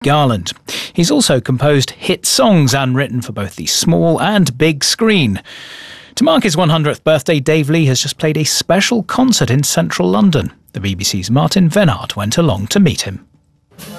Garland. He's also composed hit songs and written for both the small and big screen. To mark his 100th birthday, Dave Lee has just played a special concert in central London. The BBC's Martin Vennard went along to meet him.